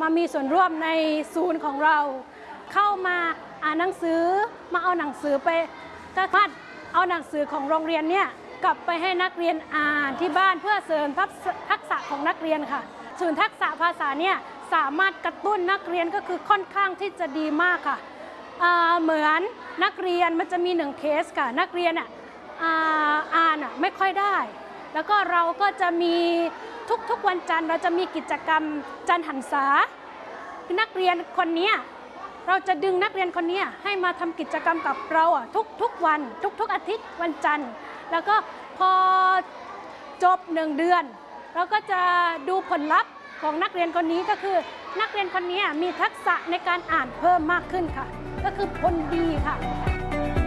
มามีส่วนร่วมในศูนย์ของเราเข้ามาอ่านหนังสือมาเอาหนังสือไปสามารถเอาหนังสือของโรงเรียนเนี่ยกลับไปให้นักเรียนอ่านที่บ้านเพื่อเสริมทักษะของนักเรียนค่ะศูนย์ทักษะภาษาเนี่ยสามารถกระตุ้นนักเรียนก็คือค่อนข้างที่จะดีมากค่ะเหมือนนักเรียนมันจะมี1เคสค่ะนักเรียนอ่านไม่ค่อยได้แล้วก็เราก็จะมีทุกวันจันทร์เราจะมีกิจกรรมจันทร์หันษานักเรียนคนนี้เราจะดึงนักเรียนคนนี้ให้มาทำกิจกรรมกับเราทุกวันทุกอาทิตย์วันจันทร์แล้วก็พอจบ1 เดือนเราก็จะดูผลลัพธ์ของนักเรียนคนนี้ก็คือนักเรียนคนนี้มีทักษะในการอ่านเพิ่มมากขึ้นค่ะก็คือผลดีค่ะ